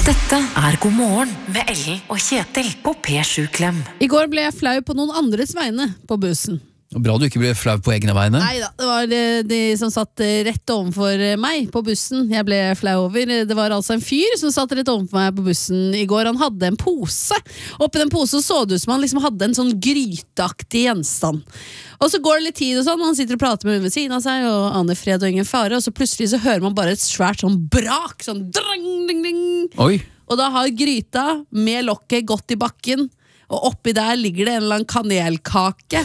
Dette God morgen med Ellen og Kjetil på P7 Klem. I går ble jeg flau på noen andres vegne på bussen. Bra du ikke ble flau på egne vegne. Neida, det var de som satt rett overfor meg på bussen jeg ble flau over. Det var altså en fyr som satt rett overfor meg på bussen i går. Han hadde en pose. Oppi den posen så det ut som han liksom hadde en sånn gryteaktig gjenstand. Og så går det litt tid og sånn, og han sitter og prater med hun ved siden av seg og aner fred og ingen fare, og så plutselig så hører man bare et svært sånn brak, sånn drang, ding, ding. Oi. Og da har gryta med lokket gått i bakken, og oppi der ligger det en eller annen kanelkake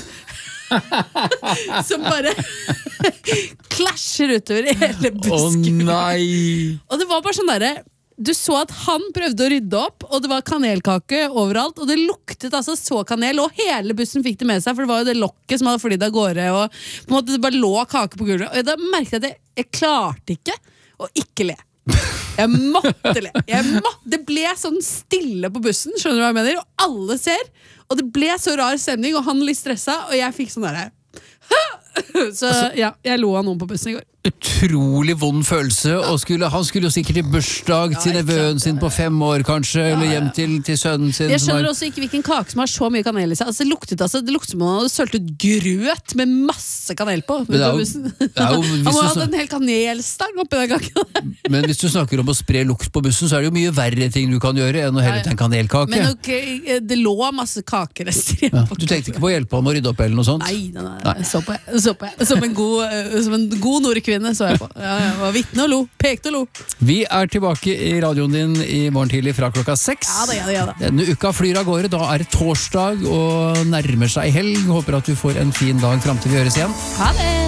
som bare klasjer utover i hele busken. Nei. Og det var bare sånn derre, du så at han prøvde å rydde opp, og det var kanelkake overalt, og det luktet altså så kanel, og hele bussen fikk det med seg, for det var jo det lokket som hadde flydd av gårde, og på en måte det bare lå kake på gulvet. Og da merket jeg at jeg klarte ikke å ikke le. Jeg måtte le. Det ble sånn stille på bussen, skjønner du hva jeg mener? Og alle ser, og det ble så rar stemning, og han litt stresset, og jeg fikk sånn der. Så ja, jeg lo av noen på bussen i går. Utrolig vond følelse, og han skulle jo sikkert i bursdag til nevøen sin på 5 år kanskje, eller hjem til sønnen sin. Jeg skjønner også ikke hvilken kake som har så mye kanel i seg. Altså, det luktet som han hadde sølt ut grøt med masse kanel på. Han må ha hatt en hel kanelstang oppi den kaken. Men hvis du snakker om å spre lukt på bussen, så er det jo mye verre ting du kan gjøre enn å helle til en kanelkake. Men okay, det lå masse kakerester igjen. Du tenkte ikke på å hjelpe ham å rydde opp eller noe sånt? Nei. Så på jeg. Som en god nordkvinne så jeg på. Jeg var vitne og lo, pekte og lo. Vi er tilbake i radioen din i morgen tidlig fra klokka 6. Ja da. Denne uka flyr av gårde, da er det torsdag og nærmer seg helg. Håper at du får en fin dag frem til vi høres igjen. Ha det!